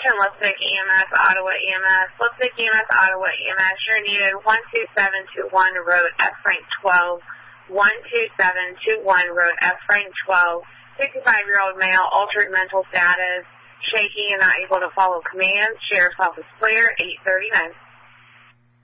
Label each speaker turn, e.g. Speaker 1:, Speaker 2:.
Speaker 1: Attention, Lipstick EMS, Ottawa EMS. Lipstick EMS, Ottawa EMS. You're needed 12721 Road, F. Frank 12. 12721 Road, F. Frank 12. 65-year-old male, altered mental status, shaky and not able to follow commands. Sheriff's Office clear, 839.